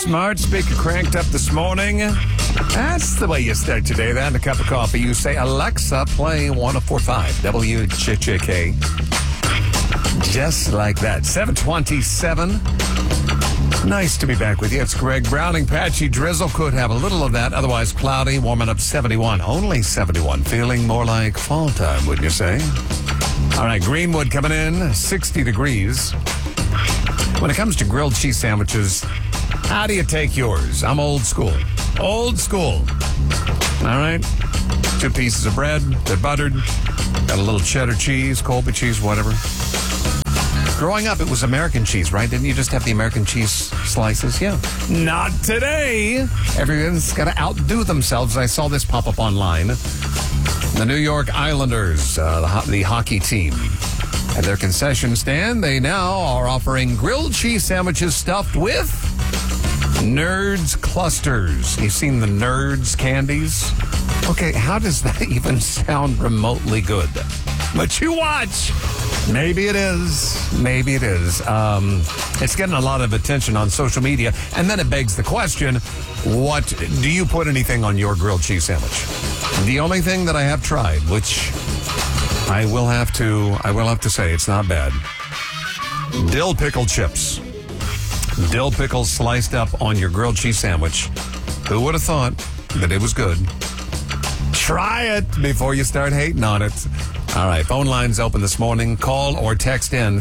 Smart speaker cranked up this morning. That's the way you start today. That and a cup of coffee. You say, Alexa, play 104.5 WJJK. Just like that. 7:27. Nice to be back with you. It's Greg Browning. Patchy drizzle could have a little of that. Otherwise cloudy, warming up 71. Only 71. Feeling more like fall time, wouldn't you say? All right, Greenwood coming in, 60 degrees. When it comes to grilled cheese sandwiches, how do you take yours? I'm old school. Old school. All right. 2 pieces of bread. They're buttered. Got a little cheddar cheese, Colby cheese, whatever. Growing up, it was American cheese, right? Didn't you just have the American cheese slices? Yeah. Not today. Everyone's got to outdo themselves. I saw this pop up online. The New York Islanders, the hockey team, at their concession stand, they now are offering grilled cheese sandwiches stuffed with Nerds clusters. You've seen the Nerds candies? Okay, how does that even sound remotely good? But you watch. Maybe it is. Maybe it is. It's getting a lot of attention on social media. And then it begs the question, what do you put anything on your grilled cheese sandwich? The only thing that I have tried, which I will have to say it's not bad. Dill pickle chips. Dill pickles sliced up on your grilled cheese sandwich. Who would have thought that it was good? Try it before you start hating on it. All right, phone lines open this morning. Call or text in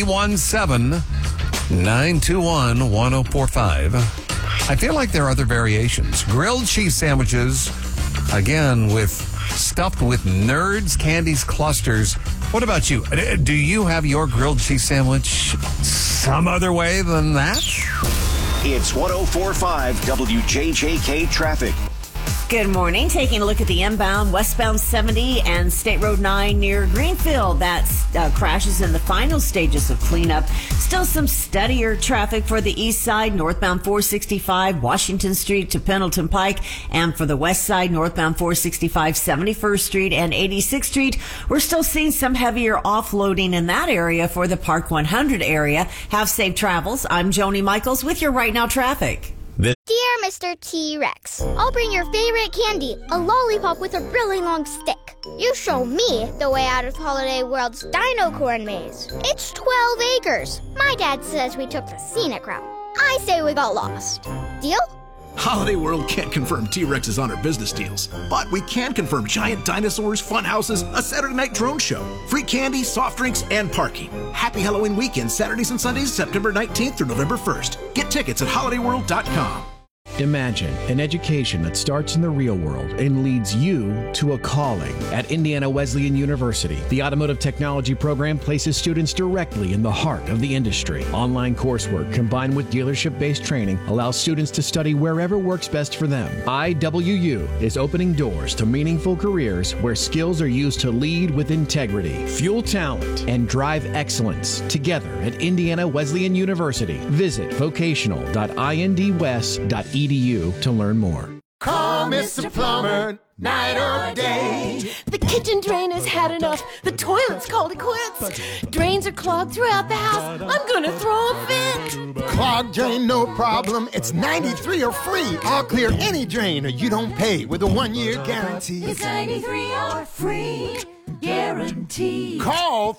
317-921-1045. I feel like there are other variations. Grilled cheese sandwiches, again, stuffed with Nerds candies clusters. What about you? Do you have your grilled cheese sandwich some other way than that? It's 104.5 WJJK traffic. Good morning. Taking a look at the inbound, westbound 70 and State Road 9 near Greenfield. That crashes in the final stages of cleanup. Still some steadier traffic for the east side, northbound 465, Washington Street to Pendleton Pike. And for the west side, northbound 465, 71st Street and 86th Street. We're still seeing some heavier offloading in that area for the Park 100 area. Have safe travels. I'm Joni Michaels with your Right Now traffic. Dear Mr. T-Rex, I'll bring your favorite candy, a lollipop with a really long stick. You show me the way out of Holiday World's Dino Corn Maze. It's 12 acres. My dad says we took the scenic route. I say we got lost. Deal? Holiday World can't confirm T-Rexes on our business deals, but we can confirm giant dinosaurs, fun houses, a Saturday night drone show, free candy, soft drinks, and parking. Happy Halloween weekend, Saturdays and Sundays, September 19th through November 1st. Get tickets at holidayworld.com. Imagine an education that starts in the real world and leads you to a calling. At Indiana Wesleyan University, the Automotive Technology program places students directly in the heart of the industry. Online coursework combined with dealership-based training allows students to study wherever works best for them. IWU is opening doors to meaningful careers where skills are used to lead with integrity, fuel talent, and drive excellence together at Indiana Wesleyan University. Visit vocational.indwest.edu to learn more. Call Mr. Plumber, night or day. The kitchen drain has had enough. The toilet's called it quits. Drains are clogged throughout the house. I'm gonna throw a fit. Clogged drain, no problem. It's 93 or free. I'll clear any drain or you don't pay with a 1-year guarantee. It's 93 or free guarantee. Call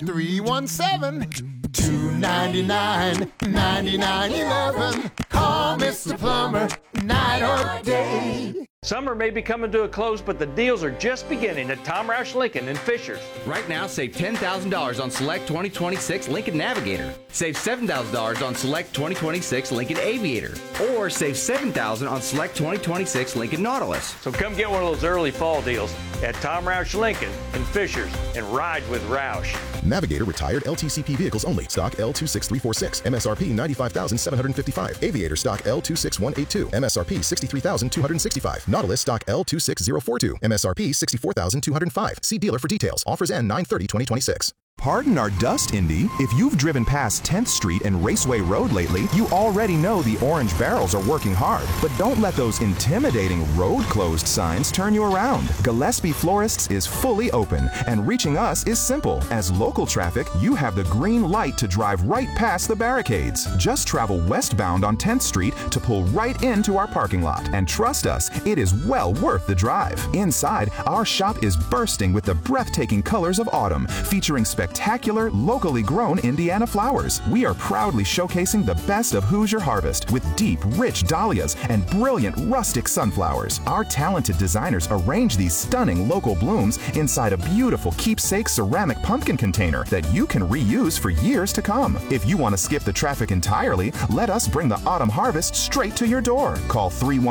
317-299-9911. Call Mr. Plumber, night or day. Summer may be coming to a close, but the deals are just beginning at Tom Roush Lincoln in Fishers. Right now, save $10,000 on select 2026 Lincoln Navigator. Save $7,000 on select 2026 Lincoln Aviator. Or save $7,000 on select 2026 Lincoln Nautilus. So come get one of those early fall deals at Tom Roush Lincoln in Fishers and ride with Roush. Navigator retired LTCP vehicles only. Stock L26346. MSRP $95,755. Aviator stock L26182. MSRP $63,265. Nautilus stock L26042. MSRP $64,205. See dealer for details. Offers end 9/30/2026. Pardon our dust, Indy. If you've driven past 10th Street and Raceway Road lately, you already know the orange barrels are working hard. But don't let those intimidating road closed signs turn you around. Gillespie Florists is fully open, and reaching us is simple. As local traffic, you have the green light to drive right past the barricades. Just travel westbound on 10th Street to pull right into our parking lot. And trust us, it is well worth the drive. Inside, our shop is bursting with the breathtaking colors of autumn, featuring spectacular, locally grown Indiana flowers. We are proudly showcasing the best of Hoosier harvest with deep, rich dahlias and brilliant rustic sunflowers. Our talented designers arrange these stunning local blooms inside a beautiful keepsake ceramic pumpkin container that you can reuse for years to come. If you want to skip the traffic entirely, let us bring the autumn harvest straight to your door. Call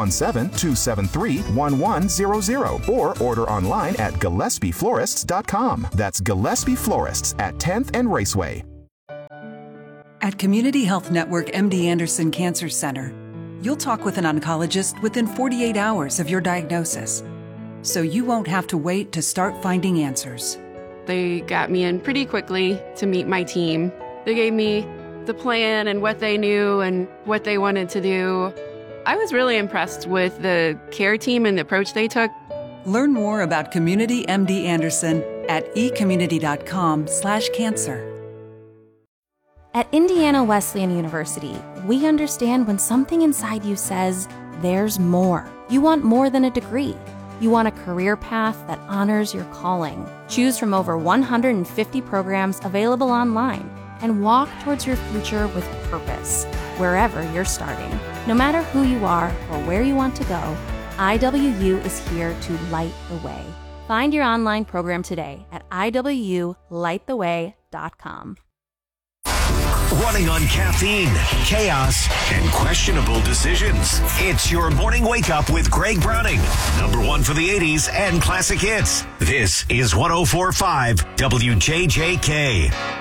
317-273-1100 or order online at GillespieFlorists.com. That's Gillespie Florists at 10th and Raceway. At Community Health Network MD Anderson Cancer Center, you'll talk with an oncologist within 48 hours of your diagnosis, so you won't have to wait to start finding answers. They got me in pretty quickly to meet my team. They gave me the plan and what they knew and what they wanted to do. I was really impressed with the care team and the approach they took. Learn more about Community MD Anderson at ecommunity.com/cancer. At Indiana Wesleyan University, we understand when something inside you says, there's more. You want more than a degree. You want a career path that honors your calling. Choose from over 150 programs available online and walk towards your future with purpose, wherever you're starting. No matter who you are or where you want to go, IWU is here to light the way. Find your online program today at iwlighttheway.com. Running on caffeine, chaos, and questionable decisions. It's your morning wake up with Greg Browning. Number one for the 80s and classic hits. This is 104.5 WJJK.